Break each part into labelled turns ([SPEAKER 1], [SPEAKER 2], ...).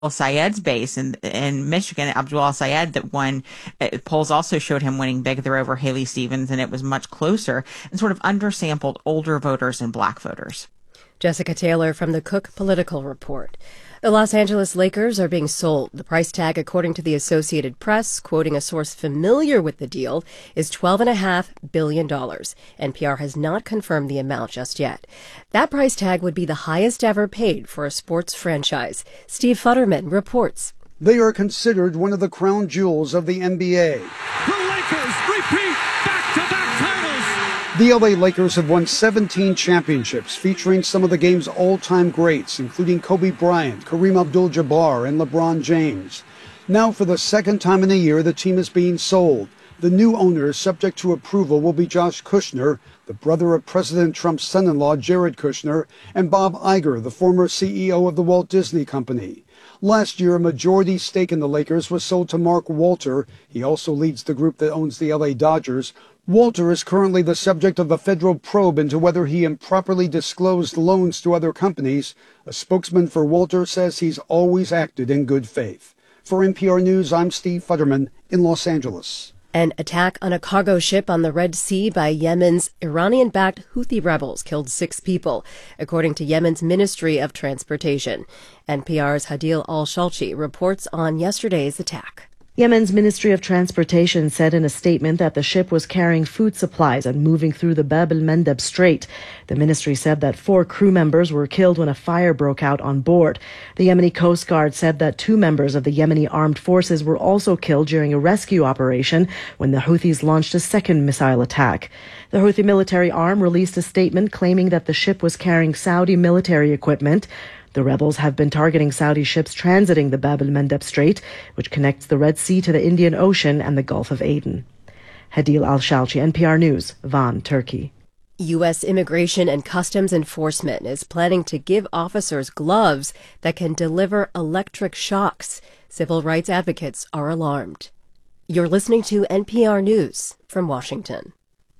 [SPEAKER 1] Sayed's base in Michigan, Abdul Sayed, that won. Polls also showed him winning big there over Haley Stevens, and it was much closer and sort of undersampled older voters and black voters.
[SPEAKER 2] Jessica Taylor from the Cook Political Report. The Los Angeles Lakers are being sold. The price tag, according to the Associated Press, quoting a source familiar with the deal, is $12.5 billion. NPR has not confirmed the amount just yet. That price tag would be the highest ever paid for a sports franchise. Steve Futterman reports.
[SPEAKER 3] They are considered one of the crown jewels of the NBA.
[SPEAKER 4] The Lakers repeat back-to-back titles.
[SPEAKER 3] The LA Lakers have won 17 championships, featuring some of the game's all-time greats, including Kobe Bryant, Kareem Abdul-Jabbar, and LeBron James. Now, for the second time in a year, the team is being sold. The new owner, subject to approval, will be Josh Kushner, the brother of President Trump's son-in-law, Jared Kushner, and Bob Iger, the former CEO of the Walt Disney Company. Last year, a majority stake in the Lakers was sold to Mark Walter. He also leads the group that owns the LA Dodgers. Walter is currently the subject of a federal probe into whether he improperly disclosed loans to other companies. A spokesman for Walter says he's always acted in good faith. For NPR News, I'm Steve Futterman in Los Angeles.
[SPEAKER 2] An attack on a cargo ship on the Red Sea by Yemen's Iranian-backed Houthi rebels killed 6 people, according to Yemen's Ministry of Transportation. NPR's Hadil Al-Shalchi reports on yesterday's attack.
[SPEAKER 5] Yemen's Ministry of Transportation said in a statement that the ship was carrying food supplies and moving through the Bab el-Mandeb Strait. The ministry said that 4 crew members were killed when a fire broke out on board. The Yemeni Coast Guard said that 2 members of the Yemeni armed forces were also killed during a rescue operation when the Houthis launched a second missile attack. The Houthi military arm released a statement claiming that the ship was carrying Saudi military equipment. The rebels have been targeting Saudi ships transiting the Bab el-Mandeb Strait, which connects the Red Sea to the Indian Ocean and the Gulf of Aden. Hadil Al-Shalchi, NPR News, Van, Turkey.
[SPEAKER 2] U.S. Immigration and Customs Enforcement is planning to give officers gloves that can deliver electric shocks. Civil rights advocates are alarmed. You're listening to NPR News from Washington.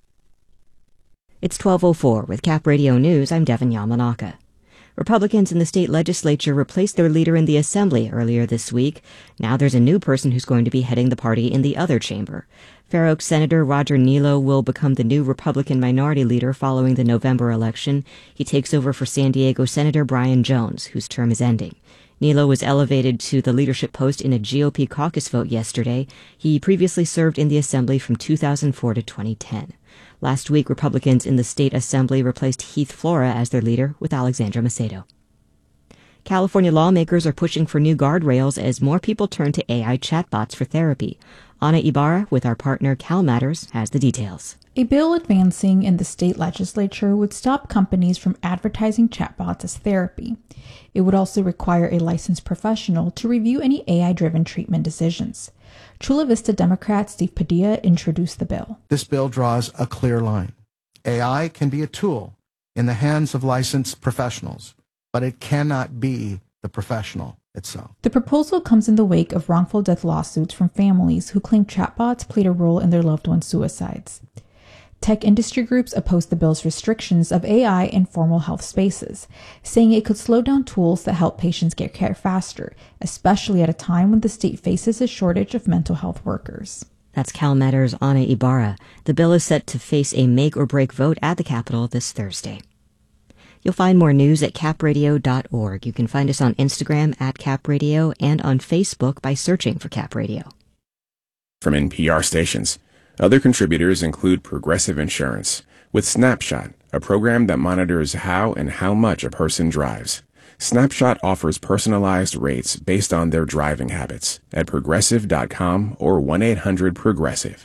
[SPEAKER 6] It's 12:04 with Cap Radio News. I'm Devin Yamanaka. Republicans in the state legislature replaced their leader in the assembly earlier this week. Now there's a new person who's going to be heading the party in the other chamber. Fair Oaks Senator Roger Nilo will become the new Republican minority leader following the November election. He takes over for San Diego Senator Brian Jones, whose term is ending. Nilo was elevated to the leadership post in a GOP caucus vote yesterday. He previously served in the assembly from 2004 to 2010. Last week, Republicans in the state assembly replaced Heath Flora as their leader with Alexandra Macedo. California lawmakers are pushing for new guardrails as more people turn to AI chatbots for therapy. Ana Ibarra, with our partner CalMatters, has the details.
[SPEAKER 7] A bill advancing in the state legislature would stop companies from advertising chatbots as therapy. It would also require a licensed professional to review any AI-driven treatment decisions. Chula Vista Democrat Steve Padilla introduced the bill.
[SPEAKER 8] This bill draws a clear line. AI can be a tool in the hands of licensed professionals, but it cannot be the professional itself.
[SPEAKER 7] The proposal comes in the wake of wrongful death lawsuits from families who claim chatbots played a role in their loved ones' suicides. Tech industry groups oppose the bill's restrictions of AI in formal health spaces, saying it could slow down tools that help patients get care faster, especially at a time when the state faces a shortage of mental health workers.
[SPEAKER 6] That's CalMatters' Ana Ibarra. The bill is set to face a make-or-break vote at the Capitol this Thursday. You'll find more news at capradio.org. You can find us on Instagram at capradio and on Facebook by searching for Cap Radio.
[SPEAKER 9] From NPR stations. Other contributors include Progressive Insurance, with Snapshot, a program that monitors how and how much a person drives. Snapshot offers personalized rates based on their driving habits at progressive.com or 1-800-PROGRESSIVE.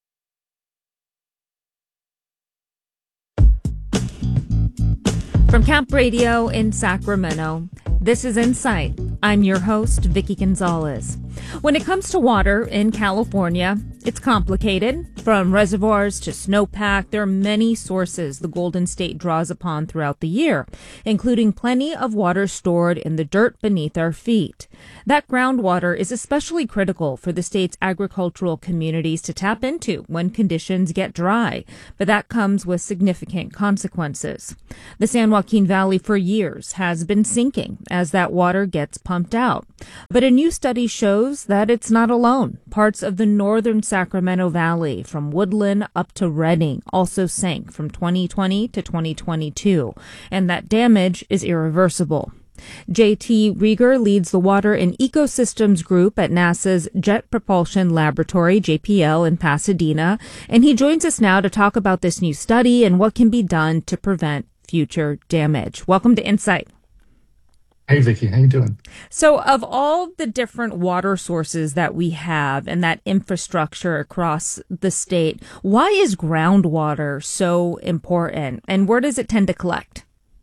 [SPEAKER 10] From Camp Radio in Sacramento, this is Insight. I'm your host, Vicki Gonzalez. When it comes to water in California, it's complicated. From reservoirs to snowpack, there are many sources the Golden State draws upon throughout the year, including plenty of water stored in the dirt beneath our feet. That groundwater is especially critical for the state's agricultural communities to tap into when conditions get dry, but that comes with significant consequences. The San Joaquin Valley for years has been sinking as that water gets pumped out. But a new study shows that it's not alone. Parts of the northern Sacramento Valley, from Woodland up to Redding, also sank from 2020 to 2022, and that damage is irreversible. J.T. Rieger leads the Water and Ecosystems Group at NASA's Jet Propulsion Laboratory, JPL, in Pasadena, and he joins us now to talk about this new study and what can be done to prevent future damage. Welcome to Insight.
[SPEAKER 11] Hey, Vicki, how you doing?
[SPEAKER 10] So of all the different water sources that we have and that infrastructure across the state, why is groundwater so important, and where does it tend to collect?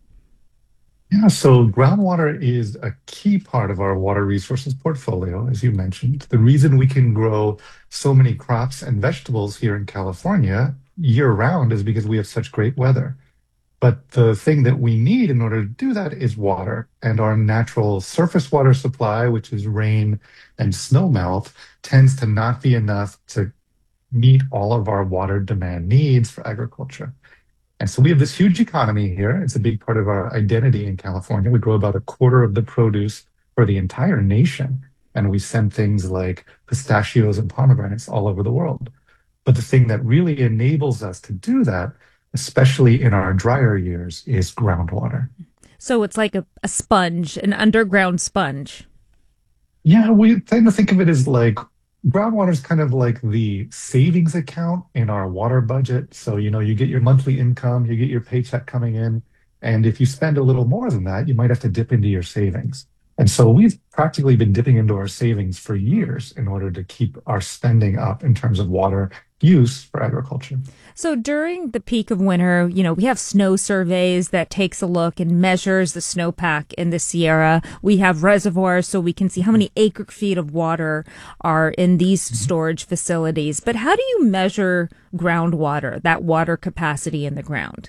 [SPEAKER 11] Yeah, so groundwater is a key part of our water resources portfolio, as you mentioned. The reason we can grow so many crops and vegetables here in California year-round is because we have such great weather. But the thing that we need in order to do that is water. And our natural surface water supply, which is rain and snowmelt, tends to not be enough to meet all of our water demand needs for agriculture. And so we have this huge economy here. It's a big part of our identity in California. We grow about a quarter of the produce for the entire nation. And we send things like pistachios and pomegranates all over the world. But the thing that really enables us to do that, especially in our drier years, is groundwater.
[SPEAKER 10] So it's like a sponge, an underground sponge.
[SPEAKER 11] Yeah, we tend to think of it as like groundwater is kind of like the savings account in our water budget. So, you get your monthly income, you get your paycheck coming in, and if you spend a little more than that, you might have to dip into your savings. And so we've practically been dipping into our savings for years in order to keep our spending up in terms of water use for agriculture.
[SPEAKER 10] So during the peak of winter, we have snow surveys that takes a look and measures the snowpack in the Sierra. We have reservoirs so we can see how many acre feet of water are in these storage facilities. But how do you measure groundwater, that water capacity in the ground?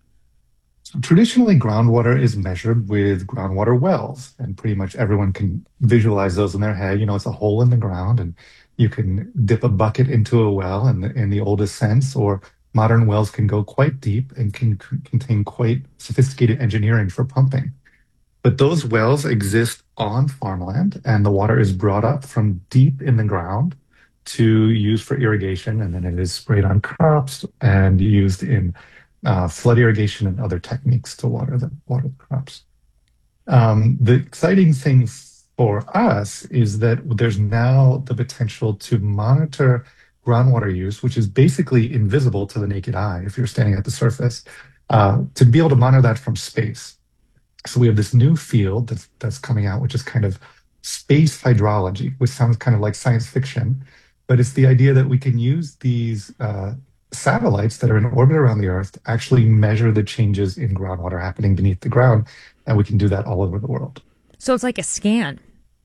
[SPEAKER 11] So traditionally, groundwater is measured with groundwater wells, and pretty much everyone can visualize those in their head. It's a hole in the ground, and you can dip a bucket into a well in the oldest sense, or modern wells can go quite deep and can contain quite sophisticated engineering for pumping. But those wells exist on farmland, and the water is brought up from deep in the ground to use for irrigation, and then it is sprayed on crops and used in flood irrigation and other techniques to water the crops. The exciting thing for us is that there's now the potential to monitor groundwater use, which is basically invisible to the naked eye if you're standing at the surface, to be able to monitor that from space. So we have this new field that's coming out, which is kind of space hydrology, which sounds kind of like science fiction, but it's the idea that we can use these satellites that are in orbit around the Earth to actually measure the changes in groundwater happening beneath the ground, and we can do that all over the world.
[SPEAKER 10] So it's like a scan.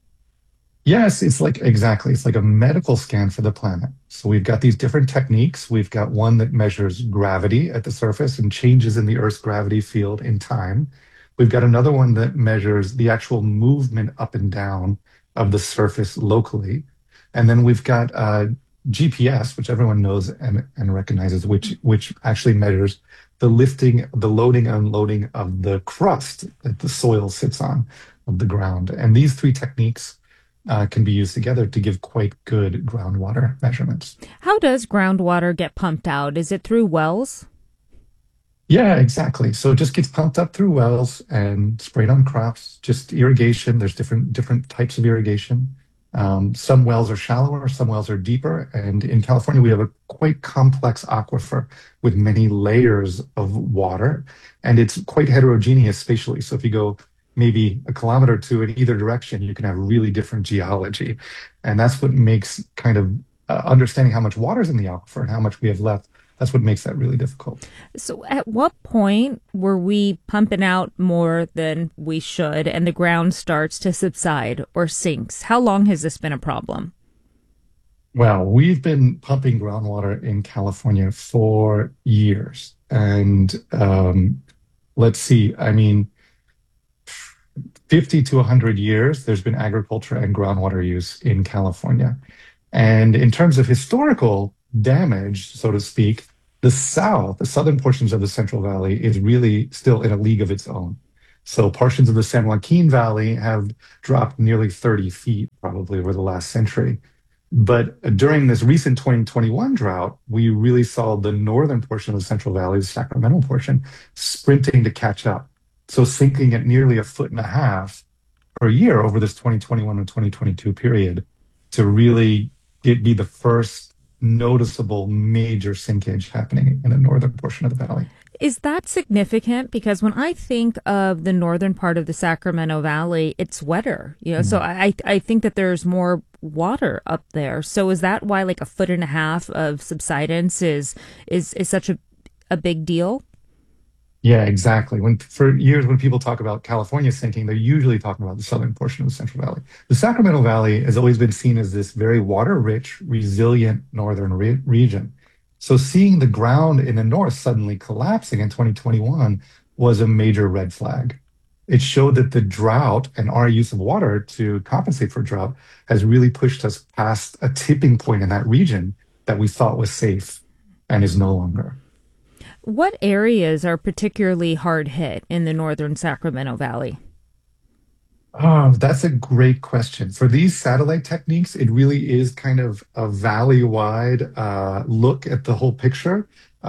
[SPEAKER 11] Yes, it's like a medical scan for the planet. So we've got these different techniques. We've got one that measures gravity at the surface and changes in the Earth's gravity field in time. We've got another one that measures the actual movement up and down of the surface locally. And then we've got GPS, which everyone knows and recognizes, which actually measures the lifting, the loading and unloading of the crust that the soil sits on of the ground. And these three techniques can be used together to give quite good groundwater measurements.
[SPEAKER 10] How does groundwater get pumped out? Is it through wells?
[SPEAKER 11] Yeah, exactly. So it just gets pumped up through wells and sprayed on crops, just irrigation. There's different types of irrigation. Some wells are shallower, some wells are deeper. And in California, we have a quite complex aquifer with many layers of water, and it's quite heterogeneous spatially. So if you go maybe a kilometer or two in either direction, you can have really different geology. And that's what makes kind of understanding how much water is in the aquifer and how much we have left that's what makes that really difficult.
[SPEAKER 10] So at what point were we pumping out more than we should and the ground starts to subside or sinks? How long has this been a problem?
[SPEAKER 11] Well, we've been pumping groundwater in California for years. And let's see, 50 to 100 years, there's been agriculture and groundwater use in California. And in terms of historical damage, so to speak, the southern portions of the Central Valley is really still in a league of its own. So portions of the San Joaquin Valley have dropped nearly 30 feet probably over the last century. But during this recent 2021 drought, we really saw the northern portion of the Central Valley, the Sacramento portion, sprinting to catch up. So sinking at nearly 1.5 feet per year over this 2021 and 2022 period to really be the first noticeable major sinkage happening in the northern portion of the valley.
[SPEAKER 10] Is that significant? Because when I think of the northern part of the Sacramento Valley, it's wetter, so I think that there's more water up there. So is that why like 1.5 feet of subsidence is such a big deal?
[SPEAKER 11] Yeah, exactly. For years, when people talk about California sinking, they're usually talking about the southern portion of the Central Valley. The Sacramento Valley has always been seen as this very water-rich, resilient northern region. So seeing the ground in the north suddenly collapsing in 2021 was a major red flag. It showed that the drought and our use of water to compensate for drought has really pushed us past a tipping point in that region that we thought was safe and is no longer.
[SPEAKER 10] What areas are particularly hard hit in the northern Sacramento Valley?
[SPEAKER 11] Oh, that's a great question. For these satellite techniques, it really is kind of a valley-wide look at the whole picture.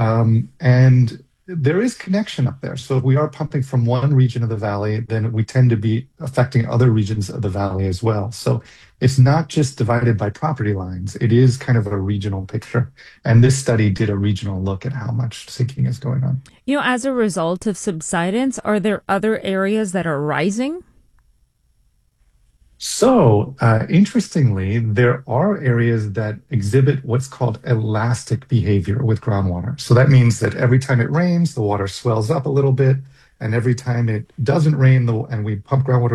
[SPEAKER 11] And there is connection up there. So if we are pumping from one region of the valley, then we tend to be affecting other regions of the valley as well. So it's not just divided by property lines. It is kind of a regional picture. And this study did a regional look at how much sinking is going on.
[SPEAKER 10] As a result of subsidence, are there other areas that are rising?
[SPEAKER 11] So, interestingly, there are areas that exhibit what's called elastic behavior with groundwater. So that means that every time it rains, the water swells up a little bit, and every time it doesn't rain and we pump groundwater,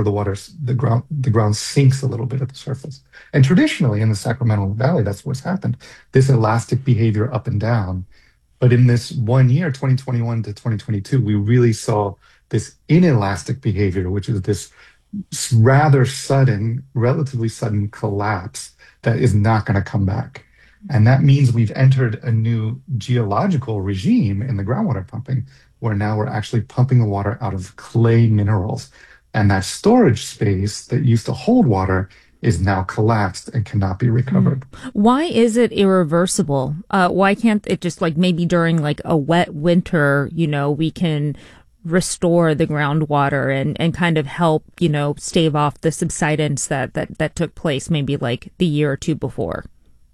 [SPEAKER 11] the ground sinks a little bit at the surface. And traditionally in the Sacramento Valley, that's what's happened. This elastic behavior up and down. But in this 1 year, 2021 to 2022, we really saw this inelastic behavior, which is this rather relatively sudden collapse that is not going to come back. And that means we've entered a new geological regime in the groundwater pumping, where now we're actually pumping the water out of clay minerals. And that storage space that used to hold water is now collapsed and cannot be recovered.
[SPEAKER 10] Why is it irreversible? Why can't it just maybe during a wet winter, we can restore the groundwater and kind of help, stave off the subsidence that took place maybe the year or two before?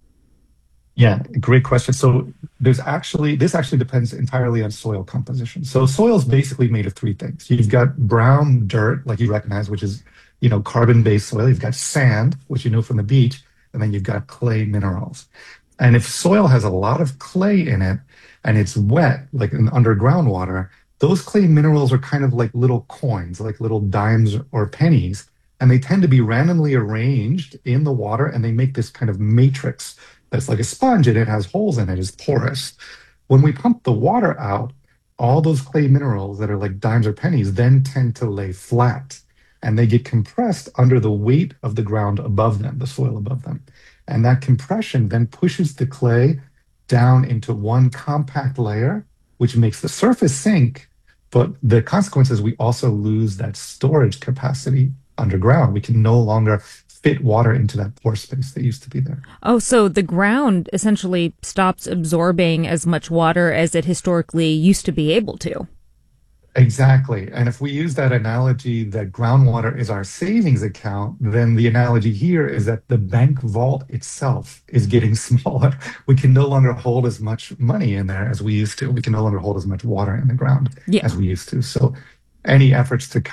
[SPEAKER 11] Yeah, great question. So this actually depends entirely on soil composition. So soil is basically made of three things. You've got brown dirt, like you recognize, which is, carbon-based soil. You've got sand, which you know from the beach, and then you've got clay minerals. And if soil has a lot of clay in it and it's wet, like in underground water, those clay minerals are kind of like little coins, like little dimes or pennies, and they tend to be randomly arranged in the water, and they make this kind of matrix that's like a sponge, and it has holes in it, is porous. When we pump the water out, all those clay minerals that are like dimes or pennies then tend to lay flat, and they get compressed under the weight of the ground above them, the soil above them. And that compression then pushes the clay down into one compact layer, which makes the surface sink. But the consequence is we also lose that storage capacity underground. We can no longer fit water into that pore space that used to be there.
[SPEAKER 10] Oh, so the ground essentially stops absorbing as much water as it historically used to be able to.
[SPEAKER 11] Exactly. And if we use that analogy that groundwater is our savings account, then the analogy here is that the bank vault itself is getting smaller. We can no longer hold as much money in there as we used to. We can no longer hold as much water in the ground as we used to. So any efforts to kind of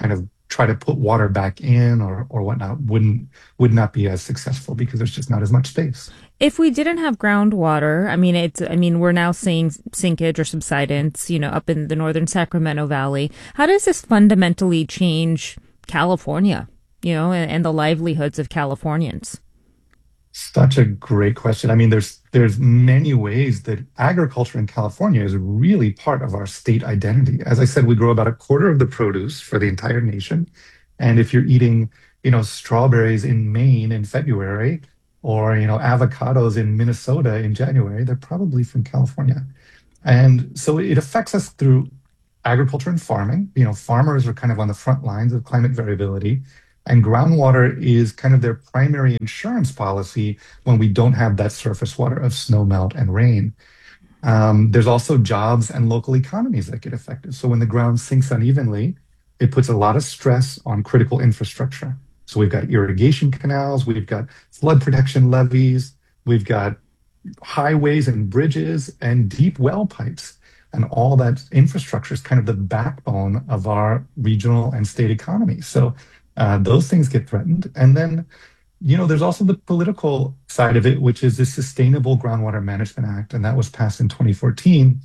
[SPEAKER 11] try to put water back in or whatnot would not be as successful because there's just not as much space.
[SPEAKER 10] If we didn't have groundwater, we're now seeing sinkage or subsidence, up in the northern Sacramento Valley. How does this fundamentally change California, and the livelihoods of Californians?
[SPEAKER 11] Such a great question. I mean, there's many ways that agriculture in California is really part of our state identity. As I said, we grow about a quarter of the produce for the entire nation. And if you're eating, strawberries in Maine in February, or, avocados in Minnesota in January, they're probably from California. And so it affects us through agriculture and farming. Farmers are kind of on the front lines of climate variability. And groundwater is kind of their primary insurance policy when we don't have that surface water of snow melt and rain. There's also jobs and local economies that get affected. So when the ground sinks unevenly, it puts a lot of stress on critical infrastructure. So we've got irrigation canals, we've got flood protection levees, we've got highways and bridges and deep well pipes. And all that infrastructure is kind of the backbone of our regional and state economy. So those things get threatened. And then, there's also the political side of it, which is the Sustainable Groundwater Management Act, and that was passed in 2014.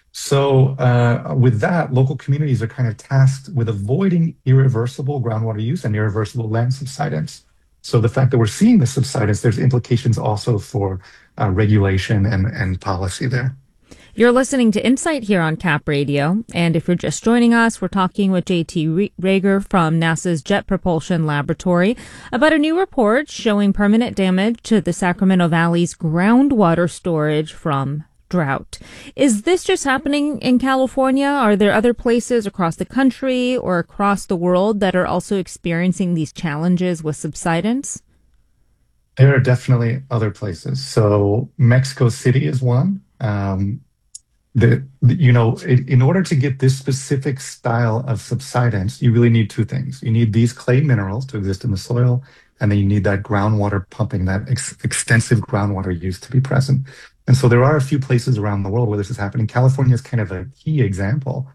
[SPEAKER 11] So with that, local communities are kind of tasked with avoiding irreversible groundwater use and irreversible land subsidence. So the fact that we're seeing the subsidence, there's implications also for regulation and policy there.
[SPEAKER 10] You're listening to Insight here on Cap Radio, and if you're just joining us, we're talking with J.T. Reger from NASA's Jet Propulsion Laboratory about a new report showing permanent damage to the Sacramento Valley's groundwater storage from drought. Is this just happening in California? Are there other places across the country or across the world that are also experiencing these challenges with subsidence?
[SPEAKER 11] There are definitely other places. So Mexico City is one. In order to get this specific style of subsidence, you really need two things. You need these clay minerals to exist in the soil, and then you need that groundwater pumping, that extensive groundwater use to be present. And so there are a few places around the world where this is happening. California is kind of a key example.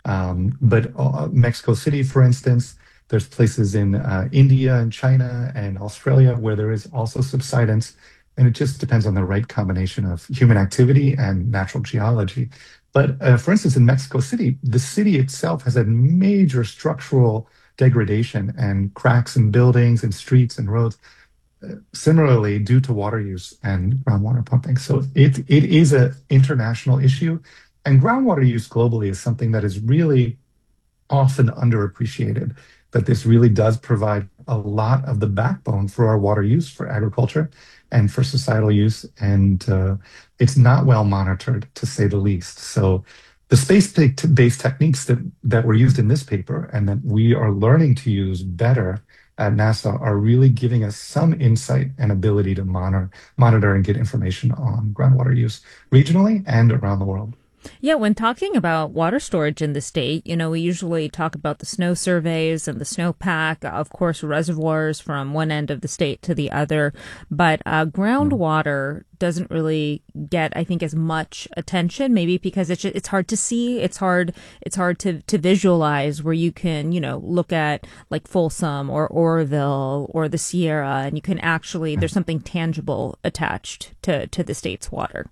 [SPEAKER 11] But Mexico City, for instance, there's places in India and China and Australia where there is also subsidence. And it just depends on the right combination of human activity and natural geology. But for instance, in Mexico City, the city itself has had major structural degradation and cracks in buildings and streets and roads, similarly due to water use and groundwater pumping. So it is an international issue. And groundwater use globally is something that is really often underappreciated, that this really does provide a lot of the backbone for our water use for agriculture and for societal use. And it's not well monitored, to say the least. So the space-based techniques that were used in this paper and that we are learning to use better at NASA are really giving us some insight and ability to monitor and get information on groundwater use regionally and around the world.
[SPEAKER 10] Yeah, when talking about water storage in the state, we usually talk about the snow surveys and the snowpack, of course, reservoirs from one end of the state to the other. But groundwater doesn't really get, I think, as much attention, maybe because it's hard to see. It's hard to visualize, where you can, look at like Folsom or Oroville or the Sierra, and you can actually, there's something tangible attached to the state's water.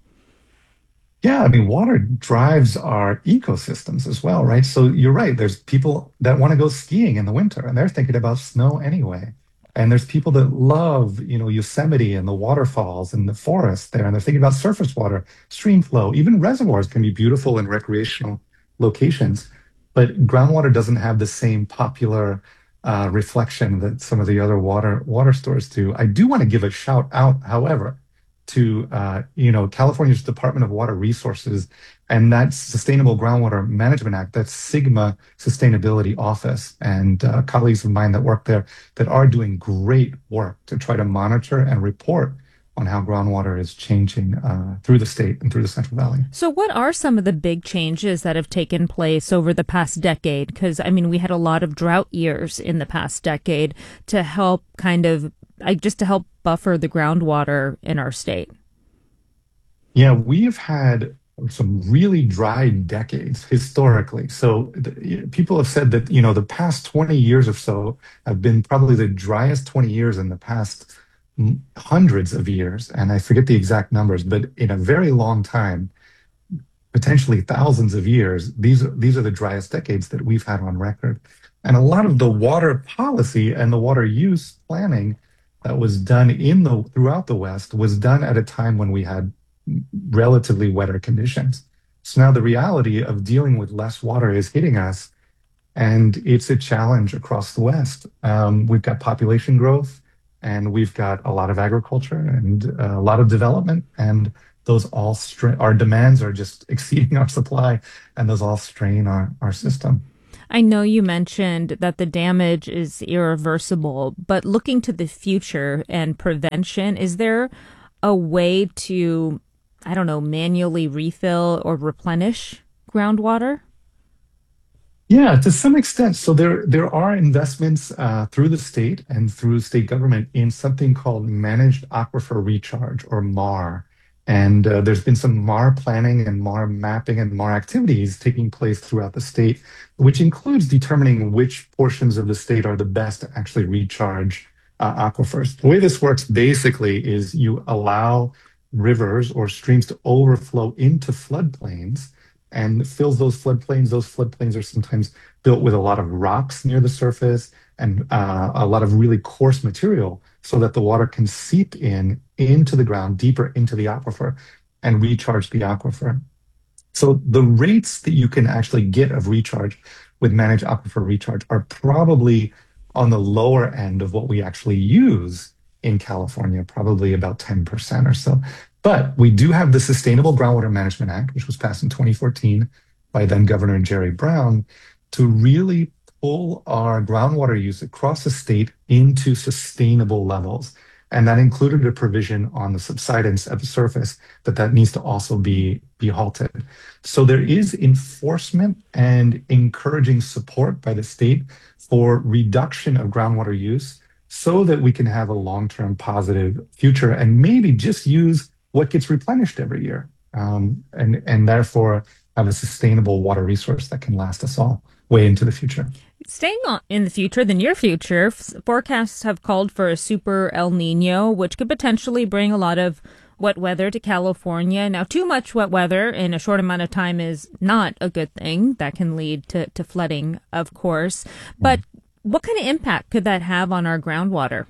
[SPEAKER 11] Yeah, I mean, water drives our ecosystems as well, right? So you're right. There's people that want to go skiing in the winter, and they're thinking about snow anyway. And there's people that love, Yosemite and the waterfalls and the forest there, and they're thinking about surface water, stream flow. Even reservoirs can be beautiful in recreational locations, but groundwater doesn't have the same popular reflection that some of the other water stores do. I do want to give a shout out, however, to California's Department of Water Resources and that Sustainable Groundwater Management Act, that SGMA Sustainability Office, and colleagues of mine that work there that are doing great work to try to monitor and report on how groundwater is changing through the state and through the Central Valley.
[SPEAKER 10] So what are some of the big changes that have taken place over the past decade? Because, we had a lot of drought years in the past decade to help just to help buffer the groundwater in our state.
[SPEAKER 11] Yeah, we have had some really dry decades historically. So people have said that, the past 20 years or so have been probably the driest 20 years in the past hundreds of years. And I forget the exact numbers, but in a very long time, potentially thousands of years, these are the driest decades that we've had on record. And a lot of the water policy and the water use planning that was done throughout the West was done at a time when we had relatively wetter conditions. So now the reality of dealing with less water is hitting us, and it's a challenge across the West. We've got population growth, and we've got a lot of agriculture and a lot of development, and those all our demands are just exceeding our supply, and those all strain our system.
[SPEAKER 10] I know you mentioned that the damage is irreversible, but looking to the future and prevention, is there a way to, manually refill or replenish groundwater?
[SPEAKER 11] Yeah, to some extent. So there are investments through the state and through state government in something called Managed Aquifer Recharge, or MAR. And there's been some MAR planning and MAR mapping and MAR activities taking place throughout the state, which includes determining which portions of the state are the best to actually recharge aquifers. The way this works basically is you allow rivers or streams to overflow into floodplains and fills those floodplains. Those floodplains are sometimes built with a lot of rocks near the surface and a lot of really coarse material, so that the water can seep into the ground, deeper into the aquifer, and recharge the aquifer. So the rates that you can actually get of recharge with Managed Aquifer Recharge are probably on the lower end of what we actually use in California, probably about 10% or so. But we do have the Sustainable Groundwater Management Act, which was passed in 2014 by then Governor Jerry Brown, to really pull our groundwater use across the state into sustainable levels. And that included a provision on the subsidence at the surface that needs to also be halted. So there is enforcement and encouraging support by the state for reduction of groundwater use, so that we can have a long-term positive future and maybe just use what gets replenished every year, and therefore have a sustainable water resource that can last us all way into the future.
[SPEAKER 10] Staying in the future, the near future, forecasts have called for a super El Nino, which could potentially bring a lot of wet weather to California. Now, too much wet weather in a short amount of time is not a good thing. That can lead to flooding, of course. But what kind of impact could that have on our groundwater?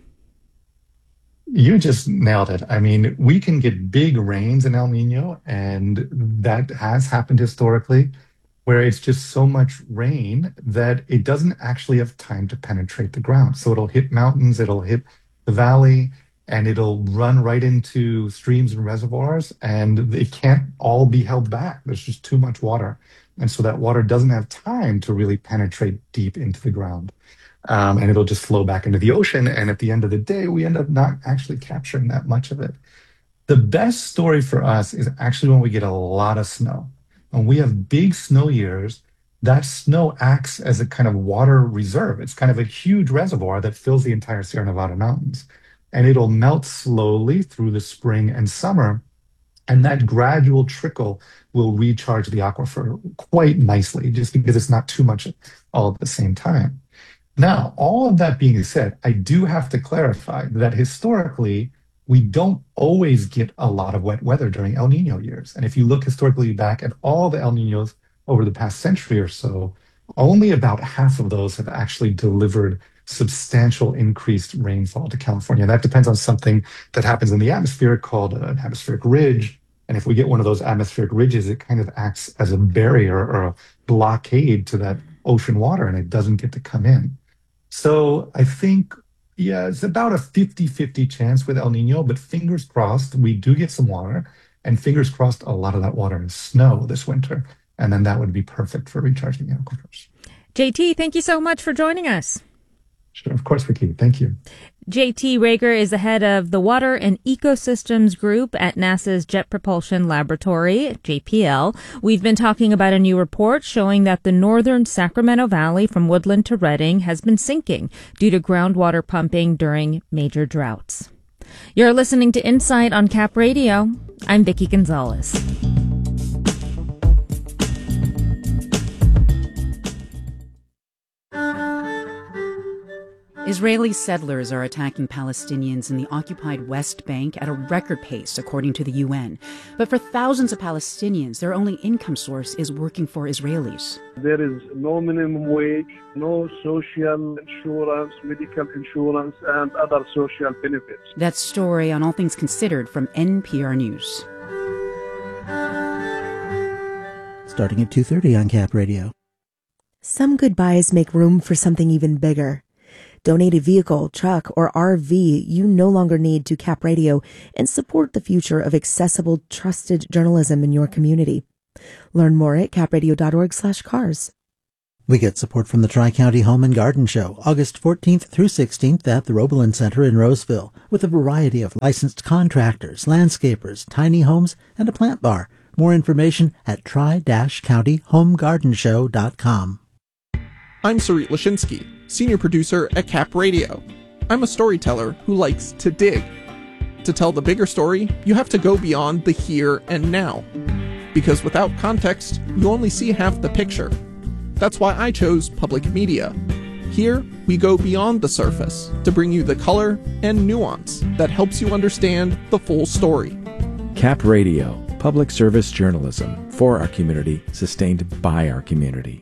[SPEAKER 11] You just nailed it. I mean, we can get big rains in El Nino, and that has happened historically, where it's just so much rain that it doesn't actually have time to penetrate the ground. So it'll hit mountains, it'll hit the valley, and it'll run right into streams and reservoirs, and it can't all be held back. There's just too much water. And so that water doesn't have time to really penetrate deep into the ground. And it'll just flow back into the ocean. And at the end of the day, we end up not actually capturing that much of it. The best story for us is actually when we get a lot of snow. When we have big snow years, that snow acts as a kind of water reserve. It's kind of a huge reservoir that fills the entire Sierra Nevada mountains. And it'll melt slowly through the spring and summer. And that gradual trickle will recharge the aquifer quite nicely, just because it's not too much all at the same time. Now, all of that being said, I do have to clarify that historically, we don't always get a lot of wet weather during El Nino years. And if you look historically back at all the El Ninos over the past century or so, only about half of those have actually delivered substantial increased rainfall to California. That depends on something that happens in the atmosphere called an atmospheric ridge. And if we get one of those atmospheric ridges, it kind of acts as a barrier or a blockade to that ocean water, and it doesn't get to come in. So I think, yeah, it's about a 50-50 chance with El Nino, but fingers crossed, we do get some water, and fingers crossed, a lot of that water is snow this winter. And then that would be perfect for recharging the aquifers.
[SPEAKER 10] JT, thank you so much for joining us.
[SPEAKER 11] Sure, of course, Vicky. Thank you.
[SPEAKER 10] JT Rager is the head of the Water and Ecosystems Group at NASA's Jet Propulsion Laboratory, JPL. We've been talking about a new report showing that the northern Sacramento Valley from Woodland to Redding has been sinking due to groundwater pumping during major droughts. You're listening to Insight on Cap Radio. I'm Vicky Gonzalez.
[SPEAKER 12] Israeli settlers are attacking Palestinians in the occupied West Bank at a record pace, according to the UN. But for thousands of Palestinians, their only income source is working for Israelis.
[SPEAKER 13] There is no minimum wage, no social insurance, medical insurance, and other social benefits.
[SPEAKER 12] That story on All Things Considered from NPR News.
[SPEAKER 14] Starting at 2:30 on Cap Radio.
[SPEAKER 15] Some goodbyes make room for something even bigger. Donate a vehicle, truck, or RV you no longer need to Cap Radio and support the future of accessible, trusted journalism in your community. Learn more at capradio.org/cars.
[SPEAKER 14] We get support from the Tri-County Home and Garden Show, August 14th through 16th at the Roebelin Center in Roseville, with a variety of licensed contractors, landscapers, tiny homes, and a plant bar. More information at tri-countyhomegardenshow.com.
[SPEAKER 16] I'm Sarit Lashinsky, senior producer at Cap Radio. I'm a storyteller who likes to dig. To tell the bigger story, you have to go beyond the here and now. Because without context, you only see half the picture. That's why I chose public media. Here, we go beyond the surface to bring you the color and nuance that helps you understand the full story.
[SPEAKER 17] Cap Radio, public service journalism for our community, sustained by our community.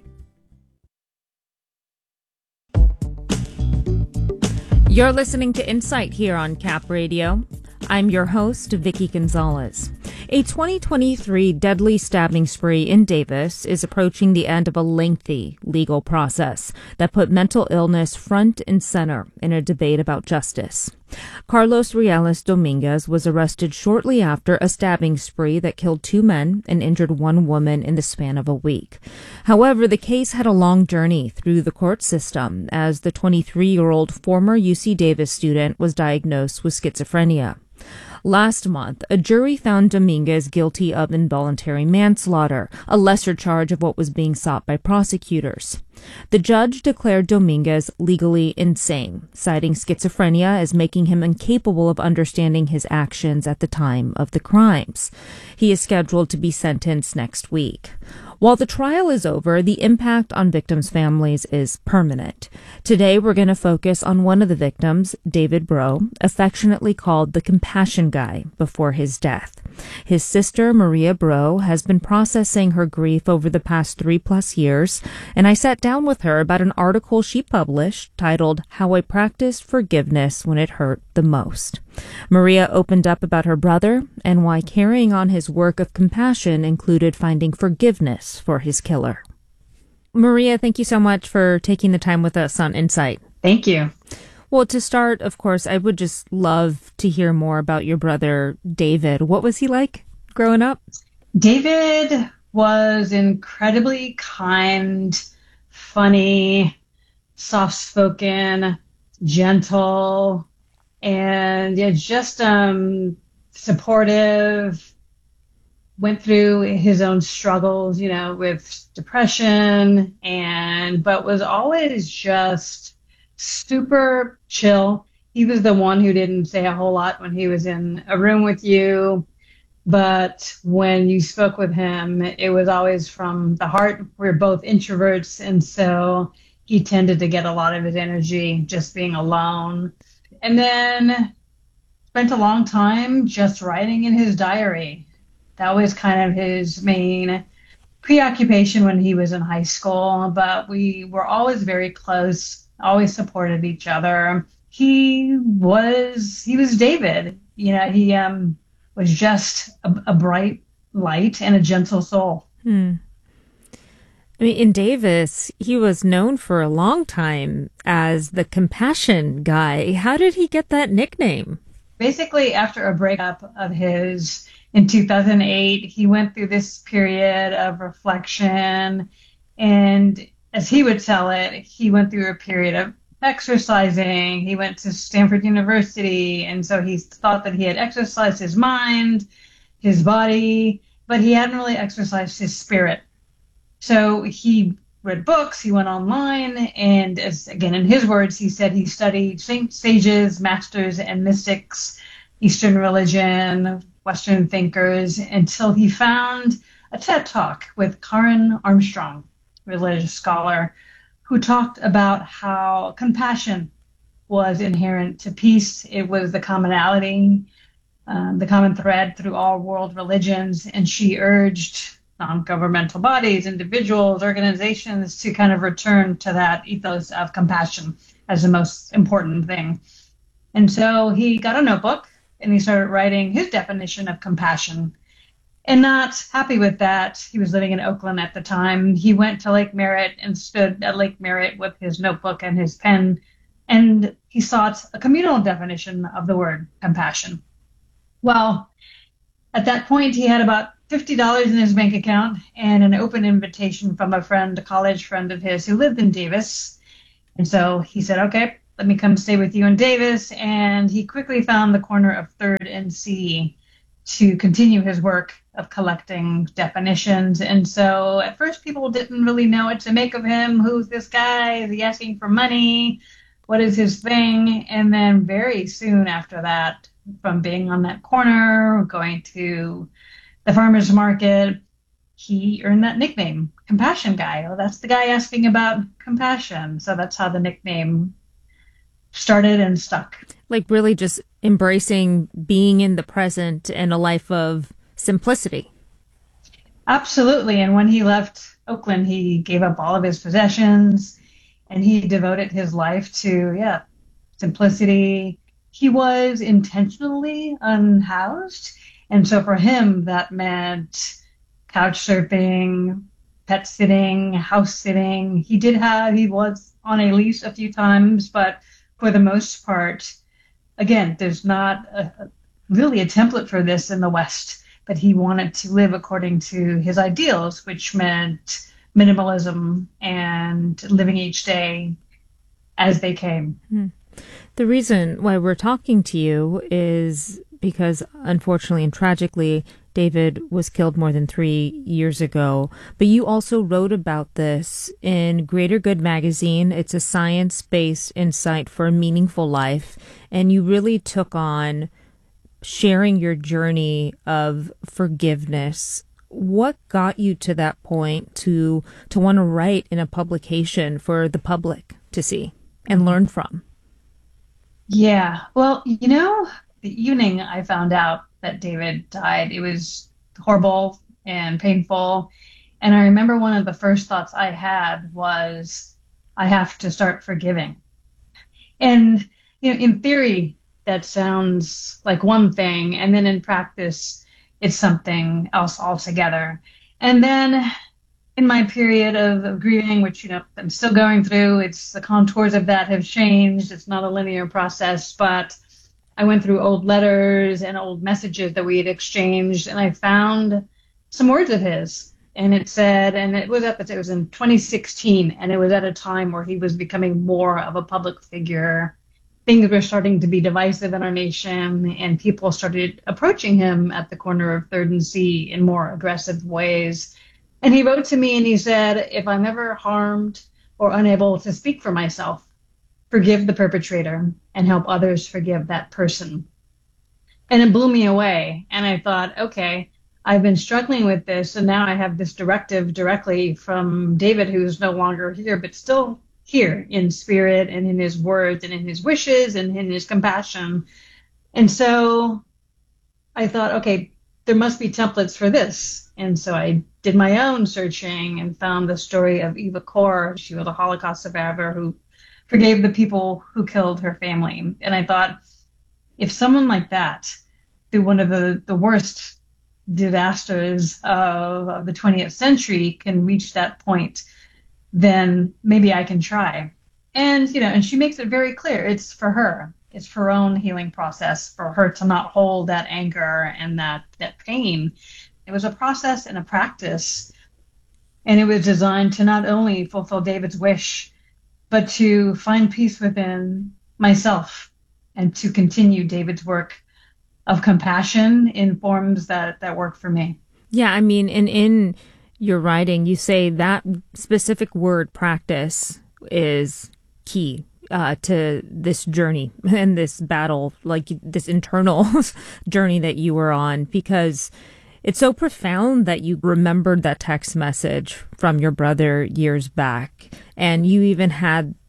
[SPEAKER 10] You're listening to Insight here on Cap Radio. I'm your host, Vicky Gonzalez. A 2023 deadly stabbing spree in Davis is approaching the end of a lengthy legal process that put mental illness front and center in a debate about justice. Carlos Reales Dominguez was arrested shortly after a stabbing spree that killed 2 men and injured 1 woman in the span of a week. However, the case had a long journey through the court system as the 23-year-old former UC Davis student was diagnosed with schizophrenia. Last month, a jury found Dominguez guilty of involuntary manslaughter, a lesser charge of what was being sought by prosecutors. The judge declared Dominguez legally insane, citing schizophrenia as making him incapable of understanding his actions at the time of the crimes. He is scheduled to be sentenced next week. While the trial is over, the impact on victims' families is permanent. Today, we're going to focus on one of the victims, David Breaux, affectionately called the Compassion Guy, before his death. His sister, Maria Breaux, has been processing her grief over the past 3+ years, and I sat down with her about an article she published titled How I Practiced Forgiveness When It Hurt the Most. Maria opened up about her brother and why carrying on his work of compassion included finding forgiveness for his killer. Maria, thank you so much for taking the time with us on Insight.
[SPEAKER 18] Thank you.
[SPEAKER 10] Well, to start, of course, I would just love to hear more about your brother, David. What was he like growing up?
[SPEAKER 18] David was incredibly kind, funny, soft-spoken, gentle, and just supportive. Went through his own struggles, with depression, but was always just super chill. He was the one who didn't say a whole lot when he was in a room with you, but when you spoke with him, it was always from the heart. We're both introverts, and so he tended to get a lot of his energy just being alone. And then spent a long time just writing in his diary. That was kind of his main preoccupation when he was in high school, but we were always very close, always supported each other. He was David. He was just a bright light and a gentle soul.
[SPEAKER 10] I mean, in Davis, he was known for a long time as the Compassion Guy. How did he get that nickname?
[SPEAKER 18] Basically, after a breakup of his in 2008, he went through this period of reflection, and as he would tell it, he went through a period of exercising. He went to Stanford University, and so he thought that he had exercised his mind, his body, but he hadn't really exercised his spirit. So he read books, he went online, and as again in his words, he said he studied sages, masters, and mystics, Eastern religion, Western thinkers, until he found a TED Talk with Karen Armstrong, religious scholar, who talked about how compassion was inherent to peace. It was the commonality, the common thread through all world religions. And she urged non-governmental bodies, individuals, organizations to kind of return to that ethos of compassion as the most important thing. And so he got a notebook and he started writing his definition of compassion. And not happy with that, he was living in Oakland at the time. He went to Lake Merritt and stood at Lake Merritt with his notebook and his pen, and he sought a communal definition of the word compassion. Well, at that point, he had about $50 in his bank account and an open invitation from a friend, a college friend of his who lived in Davis. And so he said, okay, let me come stay with you in Davis. And he quickly found the corner of 3rd and C to continue his work of collecting definitions. And so at first people didn't really know what to make of him. Who's this guy? Is he asking for money? What is his thing? And then very soon after that, from being on that corner, going to the farmer's market, he earned that nickname, Compassion Guy. Well, that's the guy asking about compassion. So that's how the nickname started and stuck.
[SPEAKER 10] Like really just embracing being in the present and a life of simplicity.
[SPEAKER 18] Absolutely. And when he left Oakland, he gave up all of his possessions and he devoted his life to, simplicity. He was intentionally unhoused. And so for him, that meant couch surfing, pet sitting, house sitting. He was on a lease a few times, but for the most part, again, there's not really a template for this in the West, but he wanted to live according to his ideals, which meant minimalism and living each day as they came.
[SPEAKER 10] The reason why we're talking to you is because, unfortunately and tragically, David was killed more than 3 years ago. But you also wrote about this in Greater Good magazine. It's a science-based insight for a meaningful life. And you really took on sharing your journey of forgiveness. What got you to that point to want to write in a publication for the public to see and learn from?
[SPEAKER 18] Yeah, well, the evening I found out that David died, it was horrible and painful. And I remember one of the first thoughts I had was, I have to start forgiving. And, in theory, that sounds like one thing. And then in practice, it's something else altogether. And then in my period of grieving, which, I'm still going through, it's the contours of that have changed. It's not a linear process, but I went through old letters and old messages that we had exchanged, and I found some words of his. And it said, and it was in 2016, and it was at a time where he was becoming more of a public figure. Things were starting to be divisive in our nation, and people started approaching him at the corner of 3rd and C in more aggressive ways. And he wrote to me and he said, if I'm ever harmed or unable to speak for myself, forgive the perpetrator and help others forgive that person. And it blew me away. And I thought, okay, I've been struggling with this, and now I have this directive directly from David, who's no longer here, but still here in spirit and in his words and in his wishes and in his compassion. And so I thought, okay, there must be templates for this. And so I did my own searching and found the story of Eva Kor. She was a Holocaust survivor who forgave the people who killed her family. And I thought, if someone like that, through one of the worst disasters of the 20th century, can reach that point, then maybe I can try. And, and she makes it very clear. It's for her. It's for her own healing process, for her to not hold that anger and that pain. It was a process and a practice. And it was designed to not only fulfill David's wish, but to find peace within myself and to continue David's work of compassion in forms that work for me.
[SPEAKER 10] Yeah, I mean, and in your writing, you say that specific word, practice, is key to this journey and this battle, like this internal journey that you were on, because it's so profound that you remembered that text message from your brother years back. And you even had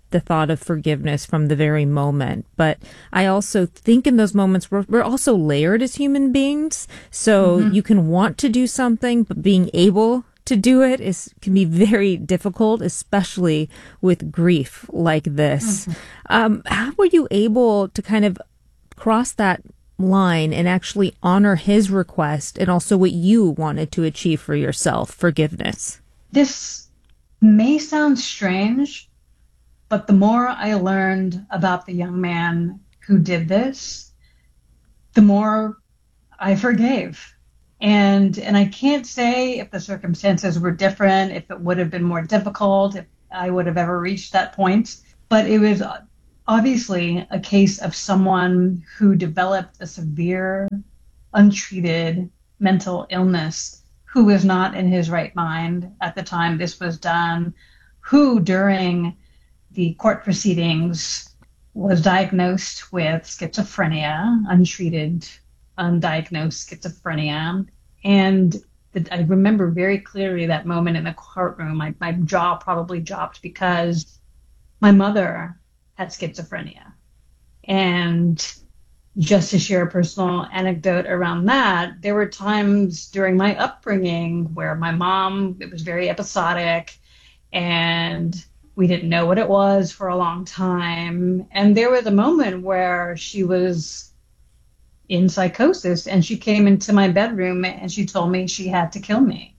[SPEAKER 10] the thought of forgiveness from the very moment. But I also think in those moments we're also layered as human beings. So you can want to do something, but being able to do it can be very difficult, especially with grief like this. How were you able to kind of cross that line and actually honor his request and also what you wanted to achieve for yourself, forgiveness?
[SPEAKER 18] This may sound strange, but the more I learned about the young man who did this, the more I forgave. And I can't say if the circumstances were different, if it would have been more difficult, if I would have ever reached that point. But it was obviously a case of someone who developed a severe, untreated mental illness, who was not in his right mind at the time this was done, who during the court proceedings was diagnosed with schizophrenia, untreated, undiagnosed schizophrenia. And I remember very clearly that moment in the courtroom. My jaw probably dropped because my mother had schizophrenia. And just to share a personal anecdote around that, there were times during my upbringing where my mom, it was very episodic, and we didn't know what it was for a long time. And there was a moment where she was in psychosis, and she came into my bedroom and she told me she had to kill me.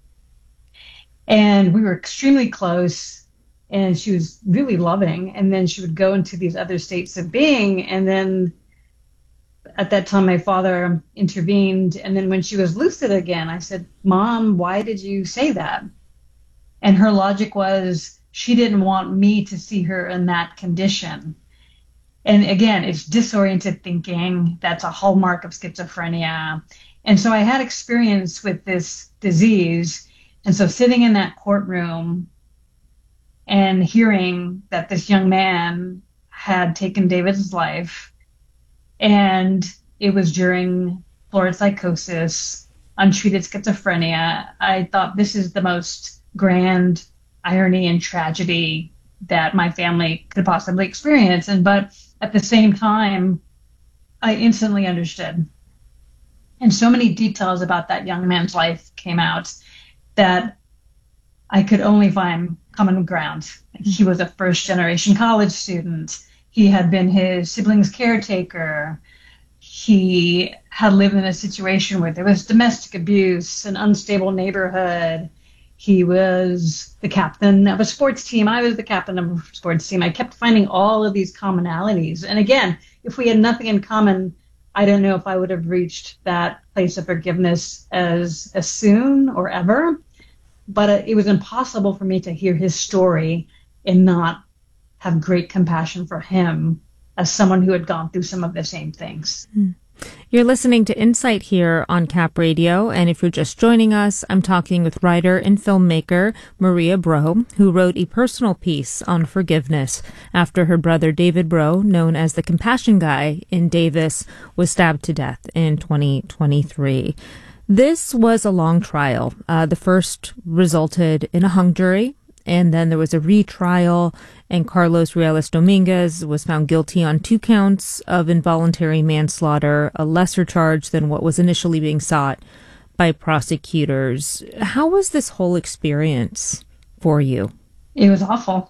[SPEAKER 18] And we were extremely close, and she was really loving. And then she would go into these other states of being. And then at that time, my father intervened. And then when she was lucid again, I said, "Mom, why did you say that?" And her logic was she didn't want me to see her in that condition. And again, it's disoriented thinking. That's a hallmark of schizophrenia. And so I had experience with this disease. And so sitting in that courtroom and hearing that this young man had taken David's life, and it was during florid psychosis, untreated schizophrenia, I thought this is the most grand irony and tragedy that my family could possibly experience. But at the same time, I instantly understood. And so many details about that young man's life came out that I could only find common ground. He was a first-generation college student. He had been his sibling's caretaker. He had lived in a situation where there was domestic abuse, an unstable neighborhood. He was the captain of a sports team. I was the captain of a sports team. I kept finding all of these commonalities. And again, if we had nothing in common, I don't know if I would have reached that place of forgiveness as soon or ever. But it was impossible for me to hear his story and not have great compassion for him as someone who had gone through some of the same things.
[SPEAKER 10] You're listening to Insight here on Cap Radio, and if you're just joining us, I'm talking with writer and filmmaker Maria Breaux, who wrote a personal piece on forgiveness after her brother David Breaux, known as the Compassion Guy in Davis, was stabbed to death in 2023. This was a long trial. The first resulted in a hung jury, and then there was a retrial, and Carlos Reales Dominguez was found guilty on 2 counts of involuntary manslaughter, a lesser charge than what was initially being sought by prosecutors. How was this whole experience for you?
[SPEAKER 18] It was awful.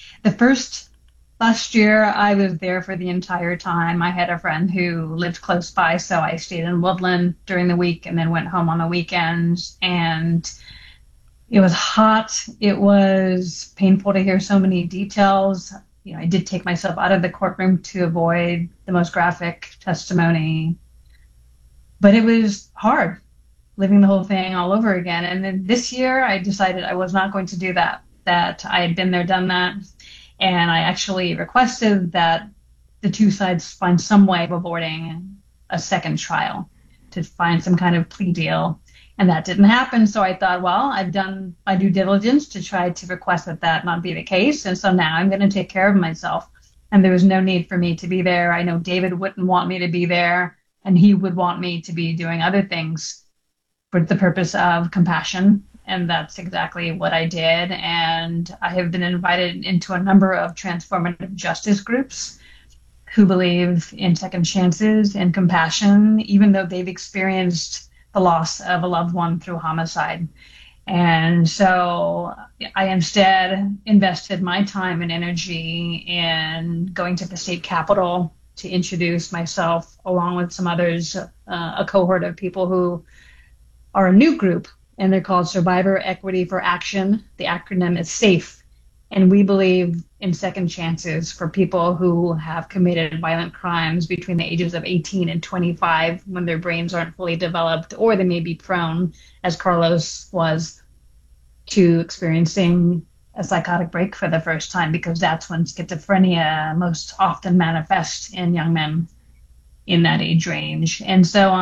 [SPEAKER 18] Last year, I was there for the entire time. I had a friend who lived close by, so I stayed in Woodland during the week and then went home on the weekends. And it was hot. It was painful to hear so many details. I did take myself out of the courtroom to avoid the most graphic testimony. But it was hard, living the whole thing all over again. And then this year, I decided I was not going to do that I had been there, done that. And I actually requested that the two sides find some way of avoiding a second trial, to find some kind of plea deal. And that didn't happen. So I thought, well, I've done my due diligence to try to request that not be the case. And so now I'm going to take care of myself. And there was no need for me to be there. I know David wouldn't want me to be there, and he would want me to be doing other things for the purpose of compassion And that's exactly what I did. And I have been invited into a number of transformative justice groups who believe in second chances and compassion, even though they've experienced the loss of a loved one through homicide. And so I instead invested my time and energy in going to the state capitol to introduce myself, along with some others, a cohort of people who are a new group, and they're called Survivor Equity for Action. The acronym is SAFE. And we believe in second chances for people who have committed violent crimes between the ages of 18 and 25 when their brains aren't fully developed, or they may be prone, as Carlos was, to experiencing a psychotic break for the first time, because that's when schizophrenia most often manifests in young men in that age range. And so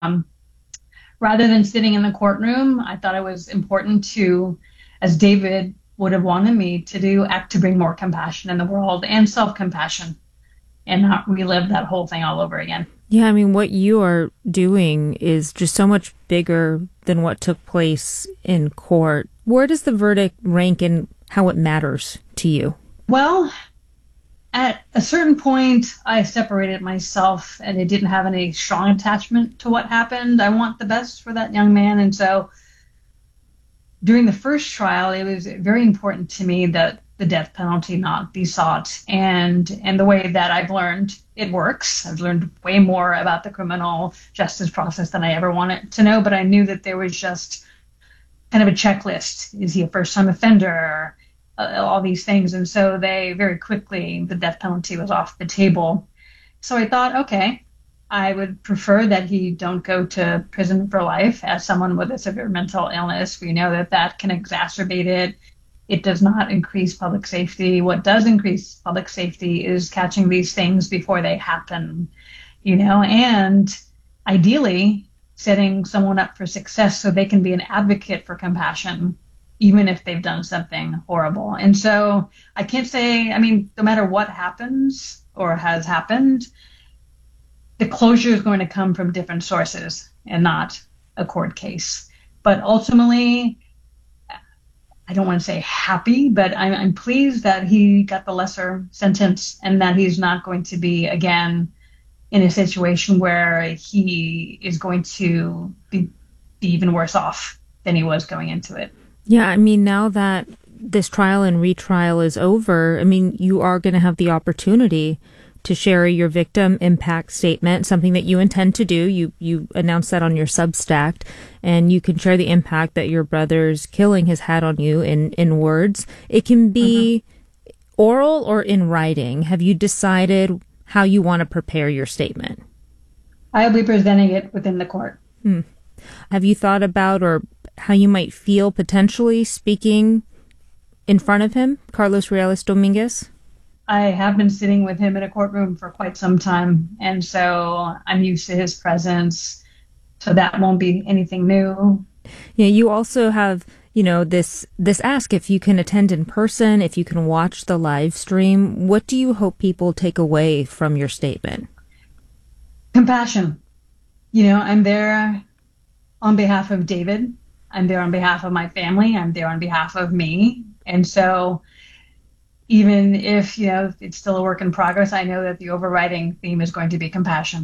[SPEAKER 18] rather than sitting in the courtroom, I thought it was important to, as David would have wanted me to do, act to bring more compassion in the world and self-compassion, and not relive that whole thing all over again.
[SPEAKER 10] Yeah, I mean, what you are doing is just so much bigger than what took place in court. Where does the verdict rank in how it matters to you?
[SPEAKER 18] Well, at a certain point, I separated myself, and it didn't have any strong attachment to what happened. I want the best for that young man, and so during the first trial, it was very important to me that the death penalty not be sought. And the way that I've learned it works, I've learned way more about the criminal justice process than I ever wanted to know, but I knew that there was just kind of a checklist. Is he a first-time offender? All these things. And so they very quickly, the death penalty was off the table. So I thought, okay, I would prefer that he don't go to prison for life. As someone with a severe mental illness, we know that that can exacerbate it. It does not increase public safety. What does increase public safety is catching these things before they happen, and ideally setting someone up for success so they can be an advocate for compassion, even if they've done something horrible. And so I can't say, no matter what happens or has happened, the closure is going to come from different sources and not a court case. But ultimately, I don't want to say happy, but I'm pleased that he got the lesser sentence and that he's not going to be again in a situation where he is going to be even worse off than he was going into it.
[SPEAKER 10] Yeah, now that this trial and retrial is over, you are going to have the opportunity to share your victim impact statement, something that you intend to do. You announced that on your Substack, and you can share the impact that your brother's killing has had on you in words. It can be oral or in writing. Have you decided how you want to prepare your statement?
[SPEAKER 18] I'll be presenting it within the court.
[SPEAKER 10] Have you thought about or how you might feel potentially speaking in front of him, Carlos Ruelas Dominguez?
[SPEAKER 18] I have been sitting with him in a courtroom for quite some time, and so I'm used to his presence, so that won't be anything new.
[SPEAKER 10] Yeah, you also have, this ask if you can attend in person, if you can watch the live stream. What do you hope people take away from your statement?
[SPEAKER 18] Compassion. I'm there on behalf of David. I'm there on behalf of my family. I'm there on behalf of me. And so even if, it's still a work in progress, I know that the overriding theme is going to be compassion.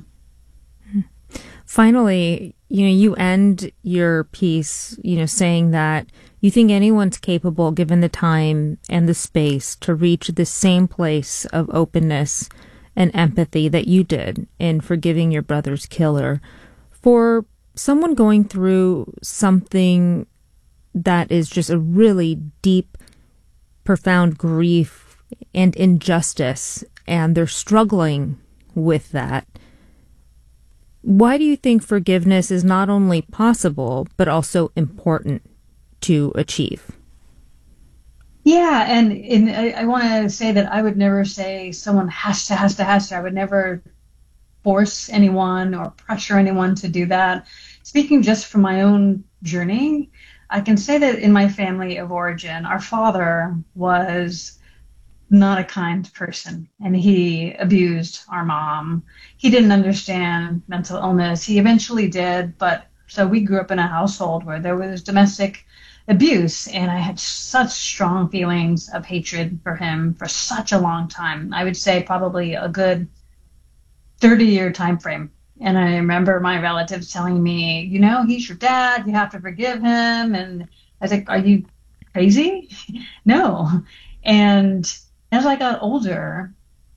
[SPEAKER 10] Finally, you end your piece, saying that you think anyone's capable, given the time and the space, to reach the same place of openness and empathy that you did in forgiving your brother's killer. For someone going through something that is just a really deep, profound grief and injustice, and they're struggling with that, why do you think forgiveness is not only possible, but also important to achieve?
[SPEAKER 18] Yeah, and I want to say that I would never say someone has to. I would never force anyone or pressure anyone to do that. Speaking just from my own journey, I can say that in my family of origin, our father was not a kind person, and he abused our mom. He didn't understand mental illness. He eventually did, but so we grew up in a household where there was domestic abuse. And I had such strong feelings of hatred for him for such a long time. I would say probably a good 30-year time frame. And I remember my relatives telling me, you know, he's your dad, you have to forgive him. And I was like, are you crazy? No. And as I got older,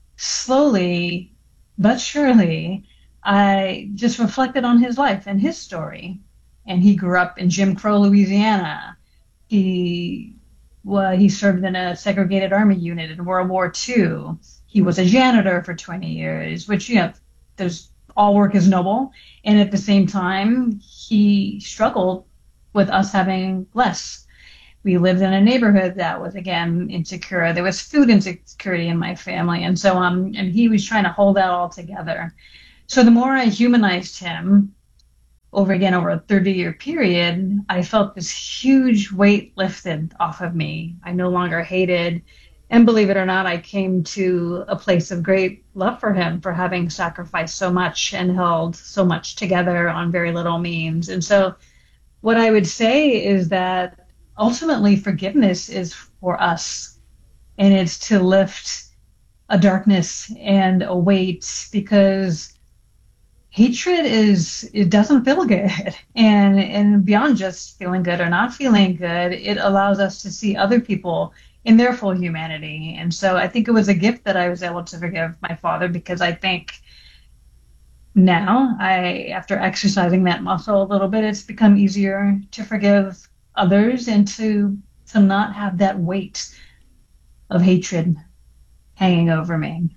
[SPEAKER 18] slowly but surely, I just reflected on his life and his story. And he grew up in Jim Crow, Louisiana. He served in a segregated army unit in World War II. He was a janitor for 20 years, which, you know, there's all work is noble. And at the same time, he struggled with us having less. We lived in a neighborhood that was, again, insecure. There was food insecurity in my family. And so and he was trying to hold that all together. So the more I humanized him over a 30-year period, I felt this huge weight lifted off of me. I no longer hated. And believe it or not, I came to a place of great love for him for having sacrificed so much and held so much together on very little means. And so what I would say is that ultimately forgiveness is for us, and it's to lift a darkness and a weight, because hatred it doesn't feel good. And beyond just feeling good or not feeling good, it allows us to see other people in their full humanity. And so I think it was a gift that I was able to forgive my father, because I think now, after exercising that muscle a little bit, it's become easier to forgive others and to not have that weight of hatred hanging over me.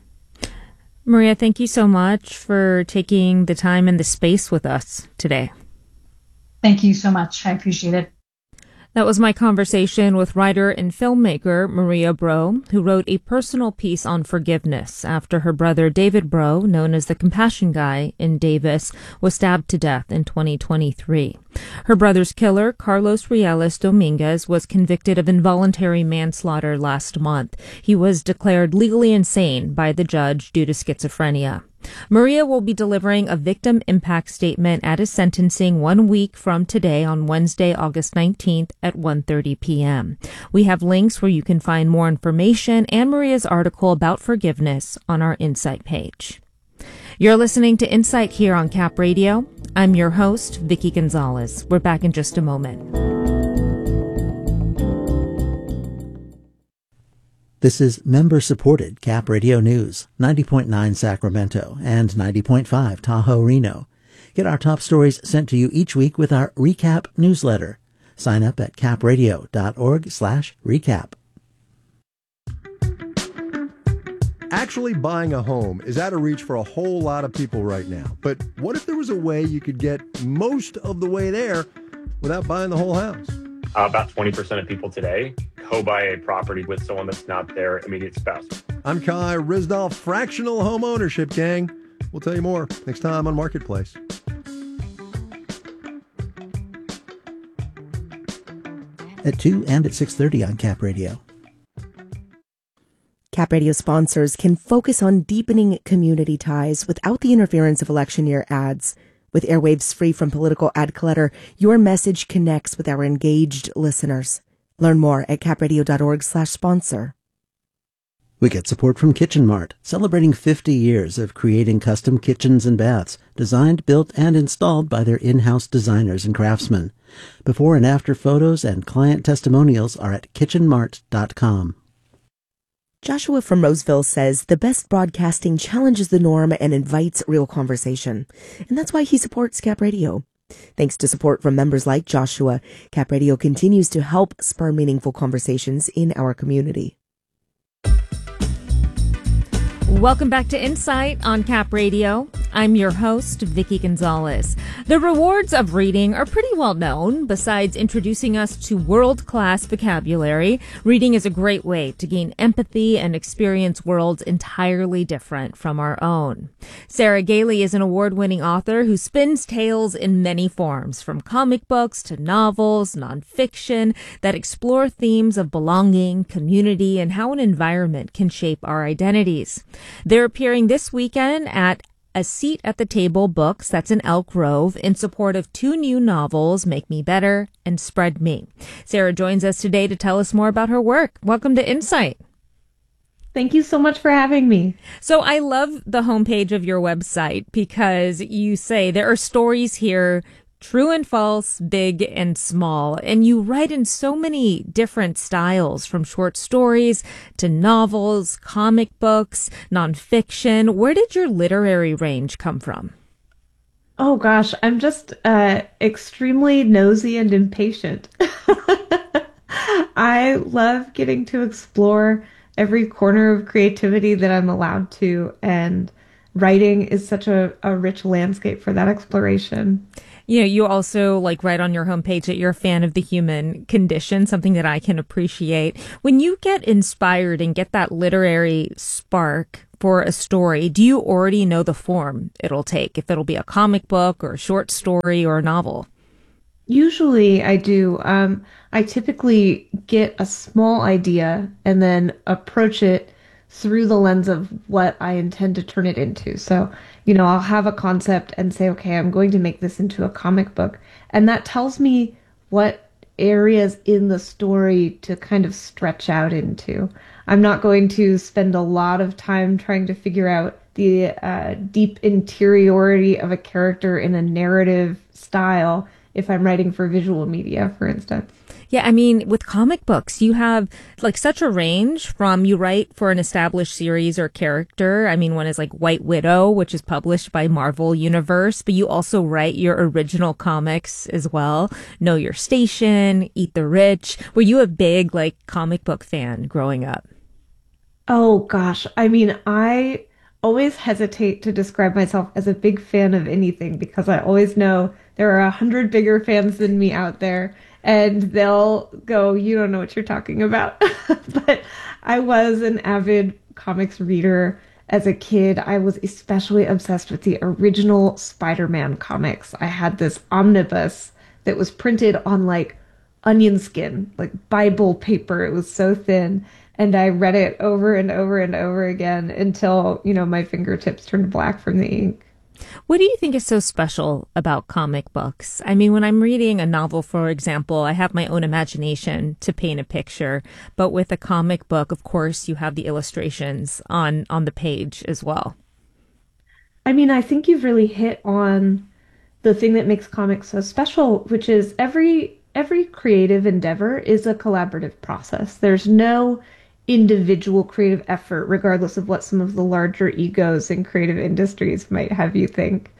[SPEAKER 10] Maria, thank you so much for taking the time and the space with us today.
[SPEAKER 18] Thank you so much. I appreciate it.
[SPEAKER 10] That was my conversation with writer and filmmaker Maria Breaux, who wrote a personal piece on forgiveness after her brother David Breaux, known as the Compassion Guy in Davis, was stabbed to death in 2023. Her brother's killer, Carlos Rieles Dominguez, was convicted of involuntary manslaughter last month. He was declared legally insane by the judge due to schizophrenia. Maria will be delivering a victim impact statement at his sentencing 1 week from today on Wednesday, August 19th at 1:30 p.m. We have links where you can find more information and Maria's article about forgiveness on our Insight page. You're listening to Insight here on Cap Radio. I'm your host, Vicky Gonzalez. We're back in just a moment.
[SPEAKER 14] This is member-supported Cap Radio News, 90.9 Sacramento and 90.5 Tahoe Reno. Get our top stories sent to you each week with our Recap newsletter. Sign up at capradio.org/recap.
[SPEAKER 19] Actually buying a home is out of reach for a whole lot of people right now. But what if there was a way you could get most of the way there without buying the whole house?
[SPEAKER 20] About 20% of people today co-buy a property with someone that's not their immediate spouse.
[SPEAKER 19] I'm Kai Risdall, Fractional Home Ownership Gang. We'll tell you more next time on Marketplace.
[SPEAKER 14] At 2 and at 6:30 on Cap Radio.
[SPEAKER 15] Cap Radio sponsors can focus on deepening community ties without the interference of election year ads. With airwaves free from political ad clutter, your message connects with our engaged listeners. Learn more at capradio.org/sponsor.
[SPEAKER 14] We get support from Kitchen Mart, celebrating 50 years of creating custom kitchens and baths, designed, built, and installed by their in-house designers and craftsmen. Before and after photos and client testimonials are at kitchenmart.com.
[SPEAKER 15] Joshua from Roseville says the best broadcasting challenges the norm and invites real conversation. And that's why he supports Cap Radio. Thanks to support from members like Joshua, Cap Radio continues to help spur meaningful conversations in our community.
[SPEAKER 10] Welcome back to Insight on Cap Radio. I'm your host, Vicky Gonzalez. The rewards of reading are pretty well known. Besides introducing us to world-class vocabulary, reading is a great way to gain empathy and experience worlds entirely different from our own. Sarah Gailey is an award-winning author who spins tales in many forms, from comic books to novels, nonfiction, that explore themes of belonging, community, and how an environment can shape our identities. They're appearing this weekend at A Seat at the Table Books, that's in Elk Grove, in support of 2 new novels, Make Me Better and Spread Me. Sarah joins us today to tell us more about her work. Welcome to Insight.
[SPEAKER 21] Thank you so much for having me.
[SPEAKER 10] So I love the homepage of your website because you say there are stories here, true and false, big and small. And you write in so many different styles, from short stories to novels, comic books, nonfiction. Where did your literary range come from?
[SPEAKER 21] Oh gosh, I'm just extremely nosy and impatient. I love getting to explore every corner of creativity that I'm allowed to, and writing is such a rich landscape for that exploration.
[SPEAKER 10] You know, you also write on your homepage that you're a fan of the human condition, something that I can appreciate. When you get inspired and get that literary spark for a story, do you already know the form it'll take? If it'll be a comic book or a short story or a novel?
[SPEAKER 21] Usually I do. I typically get a small idea and then approach it through the lens of what I intend to turn it into. So, I'll have a concept and say, okay, I'm going to make this into a comic book. And that tells me what areas in the story to kind of stretch out into. I'm not going to spend a lot of time trying to figure out the deep interiority of a character in a narrative style if I'm writing for visual media, for instance.
[SPEAKER 10] Yeah, I mean, with comic books, you have such a range from you write for an established series or character. I mean, one is White Widow, which is published by Marvel Universe, but you also write your original comics as well. Know Your Station, Eat the Rich. Were you a big comic book fan growing up?
[SPEAKER 21] Oh gosh, I mean, I always hesitate to describe myself as a big fan of anything because I always know there are 100 bigger fans than me out there. And they'll go, you don't know what you're talking about. But I was an avid comics reader as a kid. I was especially obsessed with the original Spider-Man comics. I had this omnibus that was printed on onion skin, Bible paper. It was so thin. And I read it over and over and over again until, my fingertips turned black from the ink.
[SPEAKER 10] What do you think is so special about comic books? I mean, when I'm reading a novel, for example, I have my own imagination to paint a picture. But with a comic book, of course, you have the illustrations on the page as well.
[SPEAKER 21] I mean, I think you've really hit on the thing that makes comics so special, which is every creative endeavor is a collaborative process. There's no individual creative effort, regardless of what some of the larger egos in creative industries might have you think.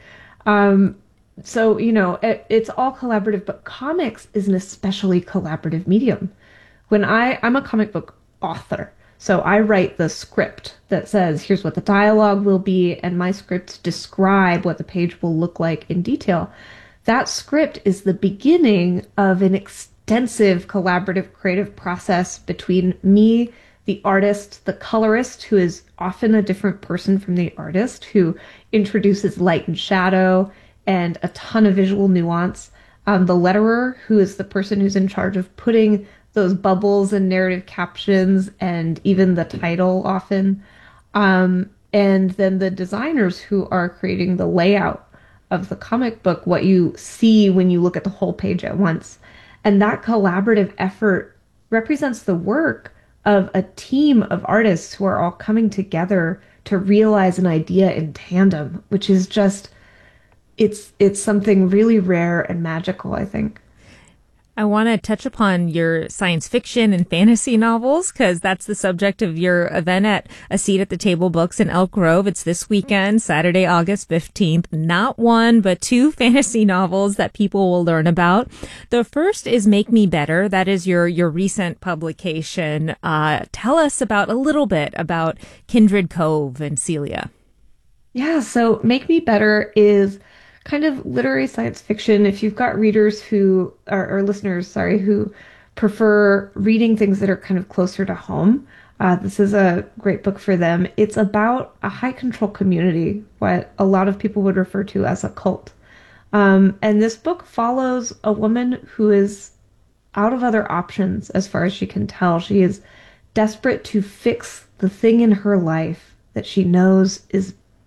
[SPEAKER 21] So, it's all collaborative, but comics is an especially collaborative medium. When I'm a comic book author, so I write the script that says, here's what the dialogue will be, and my scripts describe what the page will look like in detail. That script is the beginning of an extensive collaborative creative process between me, the artist, the colorist, who is often a different person from the artist, who introduces light and shadow and a ton of visual nuance. The letterer, who is the person who's in charge of putting those bubbles and narrative captions and even the title often. And then the designers who are creating the layout of the comic book, what you see when you look at the whole page at once. And that collaborative effort represents the work of a team of artists who are all coming together to realize an idea in tandem, which is just, it's something really rare and magical, I think.
[SPEAKER 10] I want to touch upon your science fiction and fantasy novels because that's the subject of your event at A Seat at the Table Books in Elk Grove. It's this weekend, Saturday, August 15th. Not one, but 2 fantasy novels that people will learn about. The first is Make Me Better. That is your recent publication. Tell us a little bit about Kindred Cove and Celia.
[SPEAKER 21] Yeah, so Make Me Better is kind of literary science fiction. If you've got readers who or listeners, who prefer reading things that are kind of closer to home, this is a great book for them. It's about a high control community, what a lot of people would refer to as a cult. And this book follows a woman who is out of other options as far as she can tell. She is desperate to fix the thing in her life that she knows is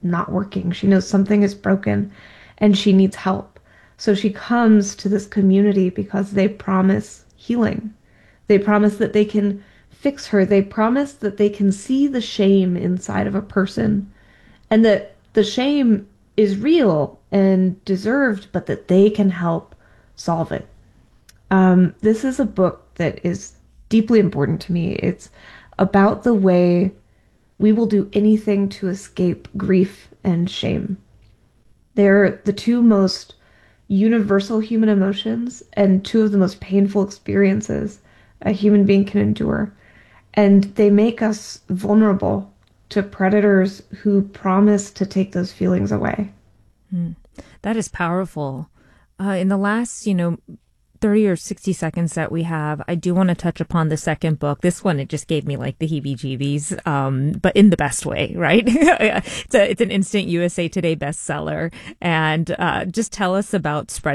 [SPEAKER 21] not working. She knows something is broken and she needs help. So she comes to this community because they promise healing. They promise that they can fix her. They promise that they can see the shame inside of a person and that the shame is real and deserved, but that they can help solve it. This is a book that is deeply important to me. It's about the way we will do anything to escape grief and shame. They're the two most universal human emotions and two of the most painful experiences a human being can endure. And they make us vulnerable to predators who promise to take those feelings away.
[SPEAKER 10] That is powerful. In the last, 30 or 60 seconds that we have, I do want to touch upon the second book. This one, it just gave me like the heebie-jeebies, but in the best way, right? It's an instant USA Today bestseller. And just tell us about Spread